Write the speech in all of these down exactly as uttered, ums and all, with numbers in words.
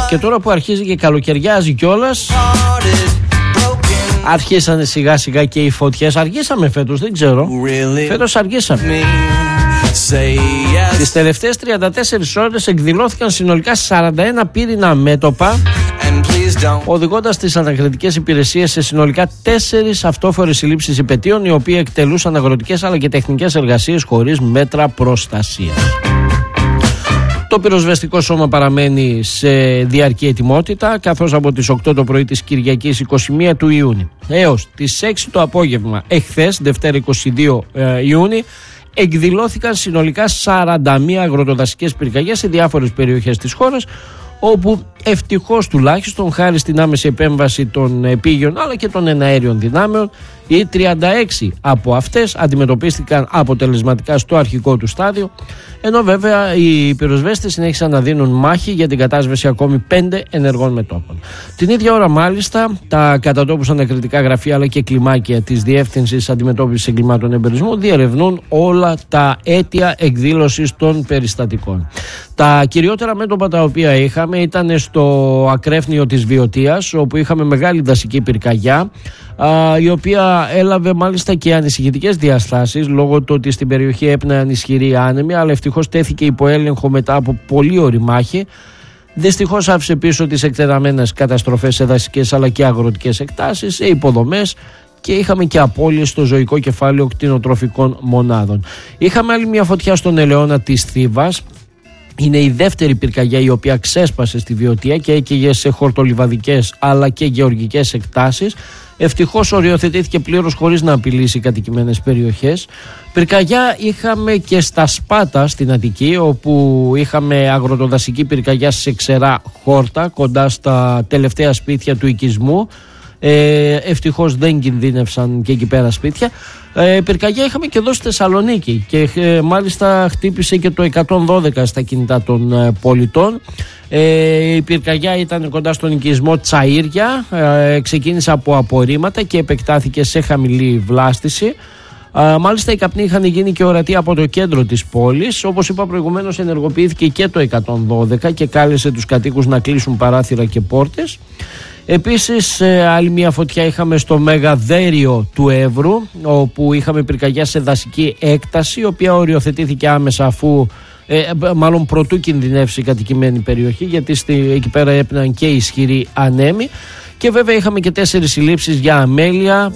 Και τώρα που αρχίζει και καλοκαιριάζει κιόλας, αρχίσανε σιγά σιγά και οι φωτιές. Αργήσαμε φέτος, δεν ξέρω. Φέτος αργήσαμε. Τις τελευταίες τριάντα τέσσερις ώρες εκδηλώθηκαν συνολικά σαράντα ένα πύρινα μέτωπα, οδηγώντας τις ανακριτικές υπηρεσίες σε συνολικά τέσσερις αυτόφορες συλλήψεις υπετίων, οι οποίοι εκτελούσαν αγροτικές αλλά και τεχνικές εργασίες χωρίς μέτρα προστασίας. Το πυροσβεστικό σώμα παραμένει σε διαρκή ετοιμότητα, καθώς από τις οκτώ το πρωί της Κυριακής είκοσι μία του Ιούνιου έως τις έξι το απόγευμα εχθές, Δευτέρα είκοσι δύο Ιούνιου, εκδηλώθηκαν συνολικά σαράντα μία αγροτοδασικές πυρκαγιές σε διάφορες περιοχές της χώρας, όπου ευτυχώς τουλάχιστον χάρη στην άμεση επέμβαση των επίγειων αλλά και των εναέριων δυνάμεων, οι τριάντα έξι από αυτές αντιμετωπίστηκαν αποτελεσματικά στο αρχικό του στάδιο, ενώ βέβαια οι πυροσβέστες συνέχισαν να δίνουν μάχη για την κατάσβεση ακόμη πέντε ενεργών μετώπων. Την ίδια ώρα μάλιστα τα κατατόπους ανακριτικά γραφεία αλλά και κλιμάκια της Διεύθυνσης Αντιμετώπισης Εγκλημάτων Εμπεριστισμού διερευνούν όλα τα αίτια εκδήλωσης των περιστατικών. Τα κυριότερα μέτωπα τα οποία είχαμε ήταν στο ακρέφνιο της Βιωτίας, όπου είχαμε μεγάλη δασική πυρκαγιά, η οποία έλαβε μάλιστα και ανησυχητικές διαστάσεις λόγω του ότι στην περιοχή έπνεαν ισχυροί άνεμοι, αλλά ευτυχώς τέθηκε υπό έλεγχο μετά από πολύ ωρή μάχη. Δυστυχώς άφησε πίσω τις εκτεταμένες καταστροφές σε δασικές αλλά και αγροτικές εκτάσεις, σε υποδομές, και είχαμε και απώλειες στο ζωικό κεφάλαιο κτηνοτροφικών μονάδων. Είχαμε άλλη μια φωτιά στον ελαιώνα της Θήβας. Είναι η δεύτερη πυρκαγιά η οποία ξέσπασε στη Βιωτία και έκαιγε σε χορτολιβαδικές αλλά και γεωργικές εκτάσεις. Ευτυχώς οριοθετήθηκε πλήρως χωρίς να απειλήσει κατοικημένες περιοχές. Πυρκαγιά είχαμε και στα Σπάτα στην Αττική, όπου είχαμε αγροτοδασική πυρκαγιά σε Ξερά Χόρτα, κοντά στα τελευταία σπίτια του οικισμού. Ε, ευτυχώς δεν κινδύνευσαν και εκεί πέρα σπίτια. Ε, πυρκαγιά είχαμε και εδώ στη Θεσσαλονίκη και ε, μάλιστα χτύπησε και το εκατόν δώδεκα στα κινητά των ε, πολιτών. Ε, η πυρκαγιά ήταν κοντά στον οικισμό Τσαΐρια, ε, ξεκίνησε από απορρίμματα και επεκτάθηκε σε χαμηλή βλάστηση. Ε, μάλιστα οι καπνοί είχαν γίνει και ορατοί από το κέντρο της πόλης. Όπως είπα προηγουμένως, ενεργοποιήθηκε και το εκατόν δώδεκα και κάλεσε τους κατοίκους να κλείσουν παράθυρα και πόρτες. Επίσης άλλη μια φωτιά είχαμε στο Μεγαδέριο του Εύρου, όπου είχαμε πυρκαγιά σε δασική έκταση, η οποία οριοθετήθηκε άμεσα αφού ε, μάλλον πρωτού κινδυνεύσει η κατοικημένη περιοχή, γιατί στη, εκεί πέρα έπαιρναν και ισχυροί ανέμοι. Και βέβαια είχαμε και τέσσερις συλλήψεις για αμέλεια,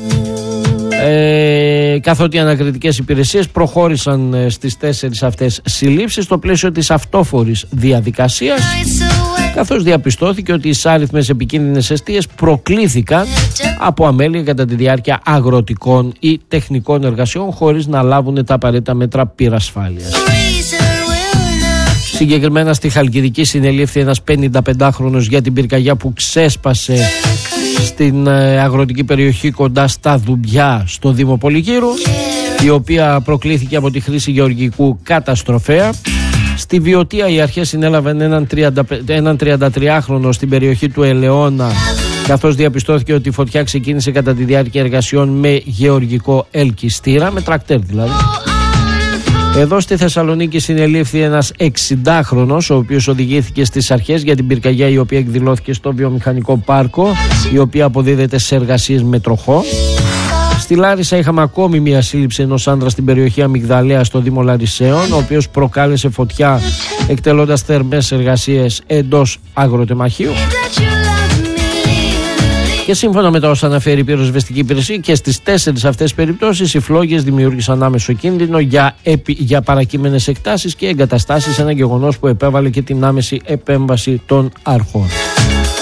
ε, καθότι οι ανακριτικές υπηρεσίες προχώρησαν ε, στις τέσσερις αυτές συλλήψεις στο πλαίσιο της αυτόφορης διαδικασίας, καθώς διαπιστώθηκε ότι οι άριθμες επικίνδυνες αιστείες προκλήθηκαν από αμέλεια κατά τη διάρκεια αγροτικών ή τεχνικών εργασιών χωρίς να λάβουν τα απαραίτητα μέτρα πυρασφάλειας. Συγκεκριμένα στη Χαλκιδική συνελήφθη ένας πενηνταπεντάχρονος για την πυρκαγιά που ξέσπασε στην αγροτική περιοχή κοντά στα Δουμπιά στο Δήμο Πολυγύρου, η οποία προκλήθηκε από τη χρήση γεωργικού καταστροφέα. Στη Βιωτία οι αρχές συνέλαβαν έναν, έναν τριαντατριάχρονο στην περιοχή του Ελαιώνα, καθώς διαπιστώθηκε ότι η φωτιά ξεκίνησε κατά τη διάρκεια εργασιών με γεωργικό ελκυστήρα, με τρακτέρ δηλαδή. Εδώ στη Θεσσαλονίκη συνελήφθη ένας εξηντάχρονος, ο οποίος οδηγήθηκε στις αρχές για την πυρκαγιά η οποία εκδηλώθηκε στο βιομηχανικό πάρκο, η οποία αποδίδεται σε εργασίες με τροχό. Στη Λάρισα είχαμε ακόμη μια σύλληψη ενός άντρα στην περιοχή Αμυγδαλέα στο Δήμο Λαρισαίων, ο οποίος προκάλεσε φωτιά εκτελώντας θερμές εργασίες εντός αγροτεμαχίου. Και σύμφωνα με τα όσα αναφέρει η πυροσβεστική υπηρεσία, και στις τέσσερις αυτές περιπτώσεις οι φλόγες δημιούργησαν άμεσο κίνδυνο για, επι, για παρακείμενες εκτάσεις και εγκαταστάσεις, ένα γεγονός που επέβαλε και την άμεση επέμβαση των αρχών.